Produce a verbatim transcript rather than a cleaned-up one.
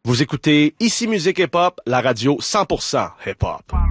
Vous écoutez Ici Musique Hip Hop, la radio cent pour cent hip hop.